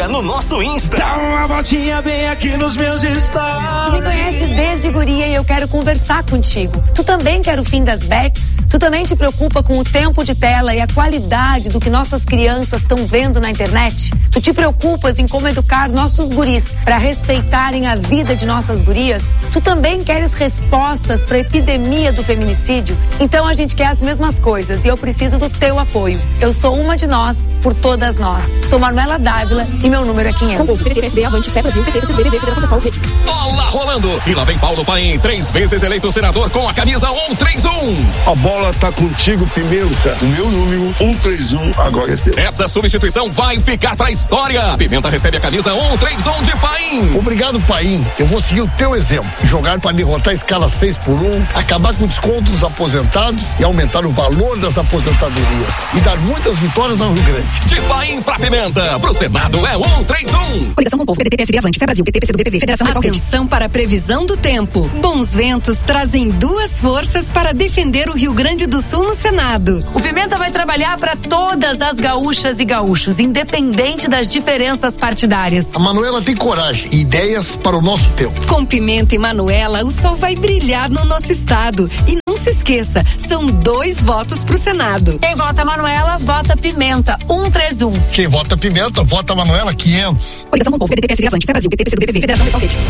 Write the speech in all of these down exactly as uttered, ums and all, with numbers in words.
siga no nosso Insta. Dá uma voltinha bem aqui nos meus stories. Tu me conhece desde guria e eu quero conversar contigo. Tu também quer o fim das bets? Tu também te preocupa com o tempo de tela e a qualidade do que nossas crianças estão vendo na internet? Tu te preocupas em como educar nossos guris para respeitarem a vida de nossas gurias? Tu também queres respostas para a epidemia do feminicídio? Então a gente quer as mesmas coisas e eu preciso do teu apoio. Eu sou uma de nós, por todas nós. Sou Manuela Dávila e meu número é quinhentos. P T B, Avante, Fé Brasil, P T B B B, Federação Pessoal, Rede. Bola rolando. E lá vem Paulo Paim, três vezes eleito senador com a camisa um três um. A bola tá contigo, Pimenta. O meu número um três um agora é teu. Essa substituição vai ficar pra história. Pimenta recebe a camisa um três um de Paim. Obrigado, Paim. Eu vou seguir o teu exemplo. Jogar para derrotar a escala seis por um, acabar com o desconto dos aposentados e aumentar o valor das aposentadorias. E dar muitas vitórias ao Rio Grande. De Paim pra Pimenta, pro Senado é um três um. Coligação com o povo, P T P, P S B, Avante, Fé Brasil, P T P C do B P V, Federação Pessoal, Rede. Atenção para a previsão do tempo. Bons ventos trazem duas forças para defender o Rio Grande do Sul no Senado. O Pimenta vai trabalhar para todas as gaúchas e gaúchos, independente das diferenças partidárias. A Manuela tem coragem e ideias para o nosso tempo. Com Pimenta e Manuela, o sol vai brilhar no nosso estado. E não se esqueça, são dois votos pro Senado. Quem vota Manuela, vota Pimenta, um três um. Quem vota Pimenta, vota Manuela, quinhentos. Coligação com o povo, P T P, P S B, Avante, Fé Brasil, P T P C do B P V, Federação Pessoal, Rede.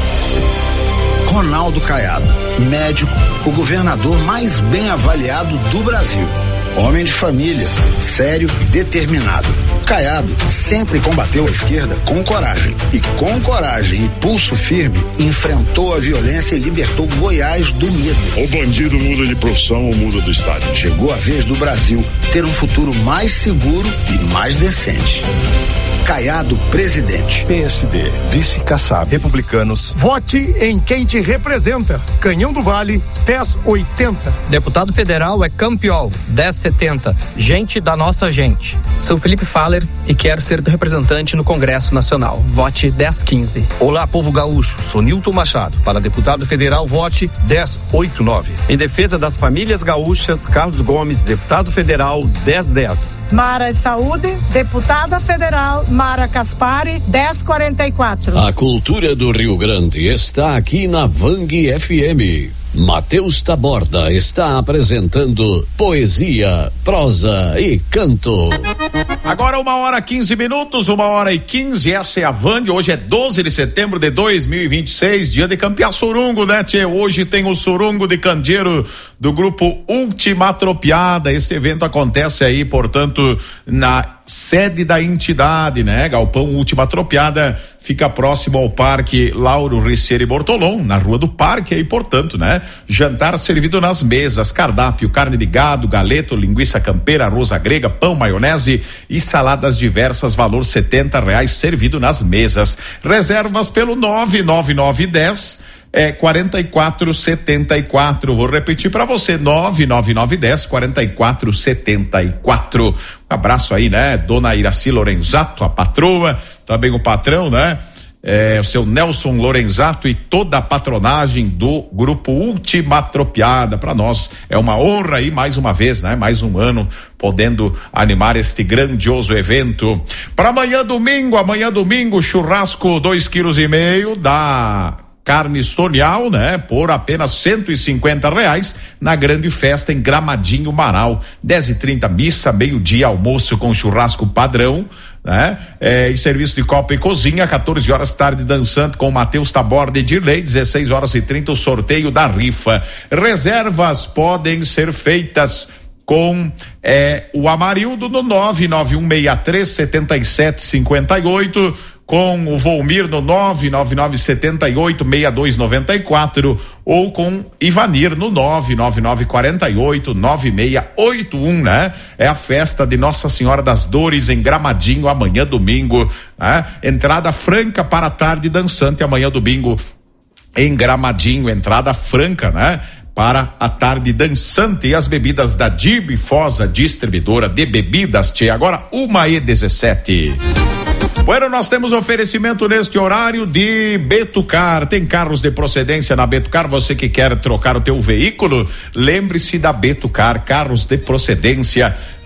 Ronaldo Caiado, médico, o governador mais bem avaliado do Brasil. Homem de família, sério e determinado. Caiado sempre combateu a esquerda com coragem. E com coragem e pulso firme, enfrentou a violência e libertou Goiás do medo. O bandido muda de profissão ou muda do estado. Chegou a vez do Brasil ter um futuro mais seguro e mais decente. Caiado, presidente. P S D, vice Kassab. Republicanos. Vote em quem te representa. Canhão do Vale, dez oitenta. Deputado federal é Campiol, dez setenta. Gente da nossa gente. Sou Felipe Faller e quero ser teu representante no Congresso Nacional. Vote dez quinze. Olá, povo gaúcho. Sou Nilton Machado. Para deputado federal, vote dez oitenta e nove. Em defesa das famílias gaúchas, Carlos Gomes, deputado federal, dez dez. Mara Saúde, deputada federal, Mara Caspari, dez quarenta e quatro. A cultura do Rio Grande está aqui na Vang F M. Matheus Taborda está apresentando poesia, prosa e canto. Agora uma hora quinze minutos, uma hora e quinze, essa é a Vang. Hoje é doze de setembro de dois mil e vinte e seis, dia de campear surungo, né, tchê? Hoje tem o surungo de candeeiro do grupo Última Tropiada. Este evento acontece aí, portanto, na sede da entidade, né? Galpão Última Tropiada fica próximo ao Parque Lauro Ricieri Bortolom, na Rua do Parque, aí, portanto, né? Jantar servido nas mesas, cardápio, carne de gado, galeto, linguiça campeira, arroz à grega, pão, maionese e saladas diversas, valor setenta reais, servido nas mesas. Reservas pelo nove nove nove dez é quarenta e quatro setenta e quatro. Vou repetir para você, nove nove nove dez quarenta e quatro setenta e quatro. Um abraço aí, né? Dona Iraci Lorenzato, a patroa, também o patrão, né? É, o seu Nelson Lorenzato e toda a patronagem do grupo Última Tropiada. Para nós é uma honra aí mais uma vez, né? Mais um ano podendo animar este grandioso evento. Para amanhã domingo, amanhã domingo, churrasco dois quilos e meio da carne estonial, né? Por apenas cento e cinquenta reais na grande festa em Gramadinho, Marau. dez e trinta missa, meio-dia almoço com churrasco padrão, né? É, e serviço de copa e cozinha, quatorze horas tarde dançante com Matheus Taborda e Dirley, dezesseis horas e trinta o sorteio da rifa. Reservas podem ser feitas com é, o Amarildo no nove nove um seis três sete sete cinco oito, com o Volmir no nove nove nove sete oito seis dois nove quatro ou com Ivanir no nove nove nove quatro oito nove seis oito um, né? É a festa de Nossa Senhora das Dores em Gramadinho, amanhã domingo, né? Entrada franca para a tarde dançante, amanhã domingo em Gramadinho, entrada franca, né? Para a tarde dançante. E as bebidas da Dib Fosa, distribuidora de bebidas, tchê. Agora uma e dezessete. Bueno, nós temos oferecimento neste horário de Betucar. Tem carros de procedência na Betucar. Você que quer trocar o teu veículo, lembre-se da Betucar, carros de procedência.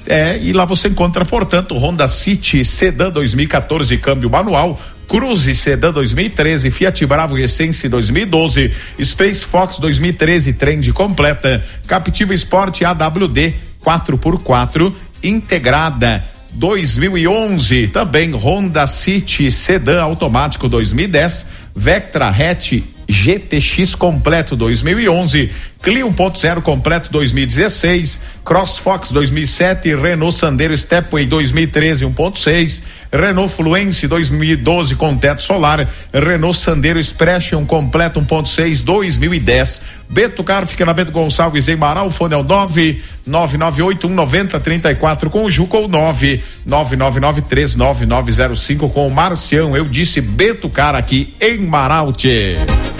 É, e lá você encontra, portanto, Honda City Sedan dois mil e quatorze, câmbio manual, Cruze Sedan dois mil e treze, Fiat Bravo Essence dois mil e doze, Space Fox dois mil e treze, Trend completa, Captiva Sport A W D quatro por quatro, integrada dois mil e onze, também Honda City Sedan automático dois mil e dez, Vectra Hatch G T X completo dois mil e onze, Clio um ponto zero completo dois mil e dezesseis, CrossFox dois mil e sete, Renault Sandero Stepway dois mil e treze um ponto seis, Renault Fluence dois mil e doze com teto solar, Renault Sandero Expression completo um ponto seis dois mil e dez. Beto Car fica na Bento Gonçalves em Marau, o fone é o nove nove nove oito um nove zero três quatro com o Juca ou nove nove nove nove três nove nove zero cinco com o Marcião. Eu disse Beto Car aqui em Marau, tchê.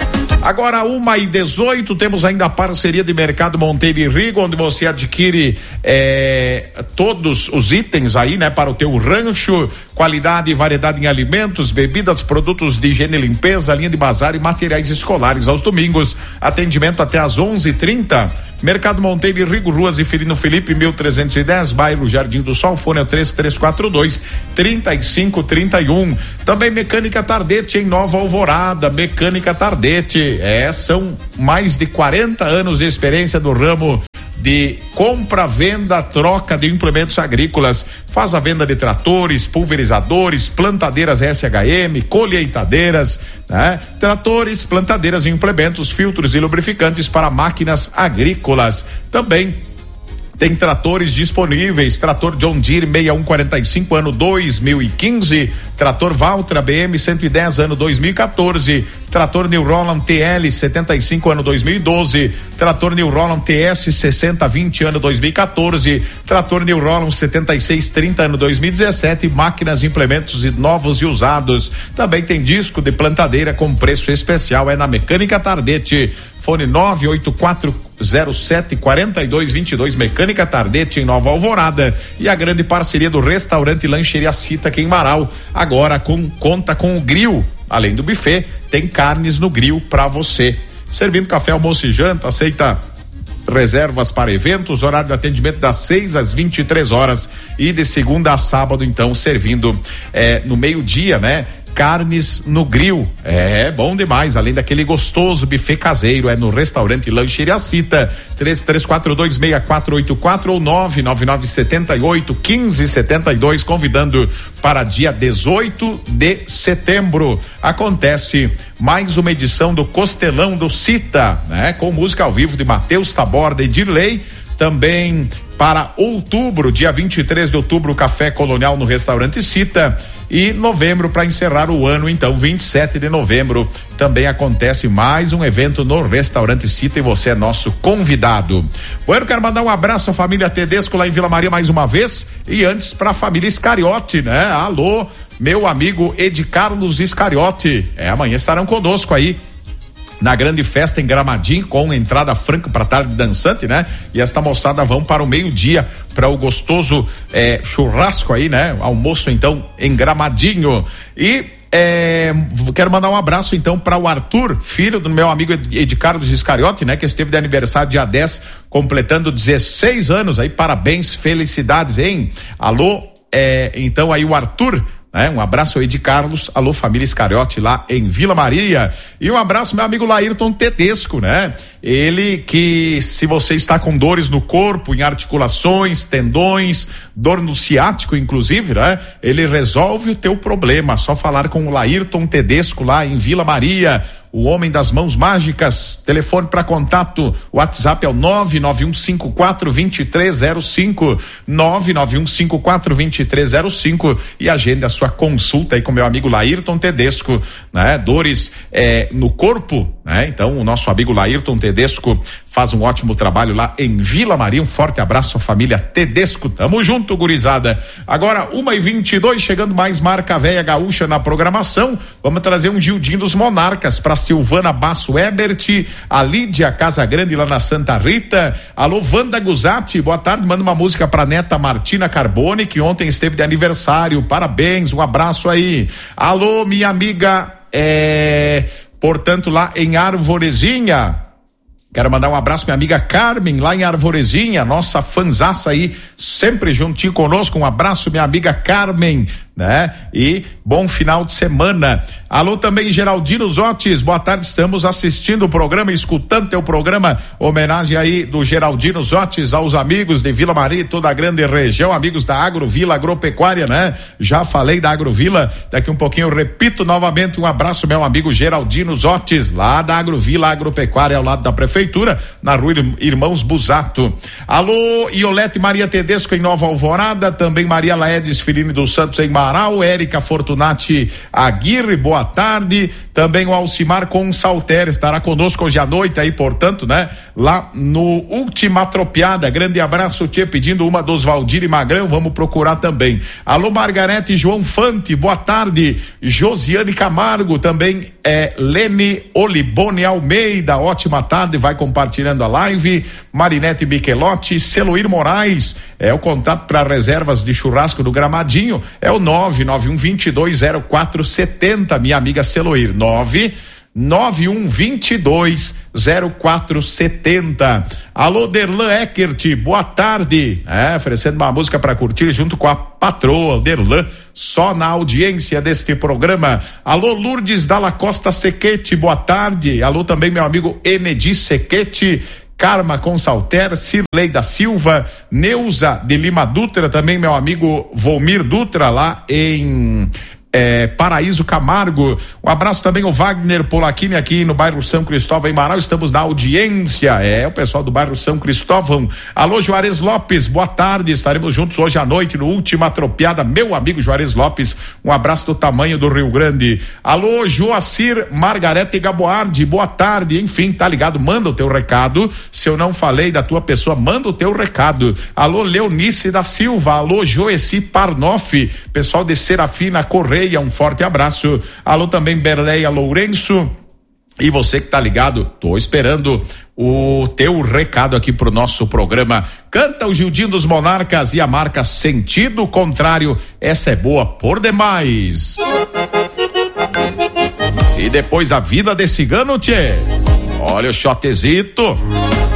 Agora, uma e dezoito, temos ainda a parceria de Mercado Monteiro e Rigo, onde você adquire é, todos os itens aí, né, para o teu rancho, qualidade e variedade em alimentos, bebidas, produtos de higiene e limpeza, linha de bazar e materiais escolares aos domingos, atendimento até às onze e trinta. Mercado Monteiro e Rigo, Rua Zefirino Felipe, mil trezentos e dez, bairro Jardim do Sol, fone é três três quatro dois, três cinco três um. Também Mecânica Tardete em Nova Alvorada, Mecânica Tardete, é, são mais de quarenta anos de experiência do ramo de compra, venda, troca de implementos agrícolas. Faz a venda de tratores, pulverizadores, plantadeiras S H M, colheitadeiras, né? Tratores, plantadeiras e implementos, filtros e lubrificantes para máquinas agrícolas. Também tem tratores disponíveis, trator John Deere sessenta e um quarenta e cinco ano dois mil e quinze, trator Valtra B M cento e dez ano dois mil e quatorze, trator New Holland T L setenta e cinco ano dois mil e doze, trator New Holland T S sessenta vinte ano dois mil e quatorze, trator New Holland setenta e seis trinta ano dois mil e dezessete, máquinas, implementos novos e usados. Também tem disco de plantadeira com preço especial, é na Mecânica Tardete. Fone nove oito quatro zero sete quatro dois dois dois, Mecânica Tardete em Nova Alvorada, e a grande parceria do restaurante Lancheria Cita aqui em Marau, agora com conta com o grill, além do buffet, tem carnes no grill para você, servindo café, almoço e janta, aceita reservas para eventos, horário de atendimento das seis às vinte e três horas e de segunda a sábado, então, servindo eh, no meio-dia, né? Carnes no grill, é bom demais, além daquele gostoso buffet caseiro, é no restaurante Lancheria Cita, três três quatro dois seis quatro oito quatro ou nove nove nove sete oito um cinco sete dois, convidando para dia dezoito de setembro. Acontece mais uma edição do Costelão do Cita, né? Com música ao vivo de Matheus Taborda e Dirley. Também para outubro, dia vinte e três de outubro, Café Colonial no restaurante Cita. E novembro, para encerrar o ano, então, vinte e sete de novembro, também acontece mais um evento no restaurante Cita e você é nosso convidado. Bueno, quero mandar um abraço à família Tedesco lá em Vila Maria mais uma vez, e antes para a família Iscariote, né? Alô, meu amigo Ed Carlos Iscariote, é, amanhã estarão conosco aí na grande festa em Gramadinho, com entrada franca para tarde dançante, né? E esta moçada vão para o meio-dia para o gostoso eh, churrasco aí, né? Almoço então em Gramadinho. E eh, quero mandar um abraço então para o Arthur, filho do meu amigo Ed Carlos Iscariote, né? Que esteve de aniversário dia dez, completando dezesseis anos aí. Parabéns, felicidades, hein? Alô, eh, então aí o Arthur. É, um abraço aí de Carlos, alô família Iscariote lá em Vila Maria, e um abraço meu amigo Laírton Tedesco, né? Ele que, se você está com dores no corpo, em articulações, tendões, dor no ciático inclusive, né? Ele resolve o teu problema, só falar com o Laírton Tedesco lá em Vila Maria, o homem das mãos mágicas. Telefone para contato, o WhatsApp é o nove nove um cinco quatro dois três zero cinco, nove nove um cinco quatro dois três zero cinco, e agende a sua consulta aí com meu amigo Laírton Tedesco, né? Dores eh, no corpo, né? Então o nosso amigo Laírton Tedesco faz um ótimo trabalho lá em Vila Maria. Um forte abraço à família Tedesco, tamo junto, gurizada. Agora uma e vinte e dois, chegando mais marca véia gaúcha na programação. Vamos trazer um Gildinho dos Monarcas para Silvana Basso Ebert, a Lídia Casagrande lá na Santa Rita. Alô, Wanda Guzatti, boa tarde, manda uma música pra neta Martina Carbone, que ontem esteve de aniversário, parabéns, um abraço aí. Alô, minha amiga, é, portanto, lá em Arvorezinha, Quero mandar um abraço minha amiga Carmen, lá em Arvorezinha, nossa fanzaça aí, sempre juntinho conosco. Um abraço minha amiga Carmen, né? E bom final de semana. Alô também Geraldino Zotes, boa tarde, estamos assistindo o programa, escutando teu programa, homenagem aí do Geraldino Zotes aos amigos de Vila Maria e toda a grande região, amigos da Agrovila Agropecuária, né? Já falei da Agrovila, daqui um pouquinho eu repito novamente, um abraço meu amigo Geraldino Zotes, lá da Agrovila Agropecuária, ao lado da prefeitura, na rua Irmãos Busato. Alô Iolete Maria Tedesco em Nova Alvorada, também Maria Laedes Filini dos Santos em Marau, Érica Fortunati Aguirre, boa tarde, também o Alcimar Consalter estará conosco hoje à noite aí, portanto, né, lá no Última Tropiada, grande abraço, te pedindo uma dos Valdir e Magrão, vamos procurar também. Alô Margarete João Fante, boa tarde, Josiane Camargo, também é Lene Olibone Almeida, ótima tarde, vai compartilhando a live, Marinete Michelotti, Celoir Moraes, é o contato para reservas de churrasco do Gramadinho, é o nove nove um dois dois zero quatro sete zero, minha amiga Celoir, nove nove um dois dois zero quatro sete zero. Alô Derlan Eckert, boa tarde, é, oferecendo uma música para curtir junto com a patroa Derlan, só na audiência deste programa. Alô Lourdes Dalla Costa Sequete, boa tarde. Alô também meu amigo Enedi Sequete, Karma Consalter, Cirlei da Silva, Neuza de Lima Dutra, também meu amigo Volmir Dutra lá em É, Paraíso Camargo, um abraço também ao Wagner Polacchini aqui no bairro São Cristóvão em Marau, estamos na audiência, é o pessoal do bairro São Cristóvão. Alô Juarez Lopes, boa tarde, estaremos juntos hoje à noite no Última Tropiada, meu amigo Juarez Lopes, um abraço do tamanho do Rio Grande. Alô Joacir Margarete Gaboardi, boa tarde, enfim, tá ligado, manda o teu recado, se eu não falei da tua pessoa, manda o teu recado. Alô Leonice da Silva, alô Joeci Parnoff, pessoal de Serafina Correia, um forte abraço. Alô também Berleia Lourenço, e você que tá ligado, tô esperando o teu recado aqui pro nosso programa. Canta o Gildinho dos Monarcas e a marca Sentido Contrário, essa é boa por demais. E depois a vida de cigano, tchê, olha o shotezito.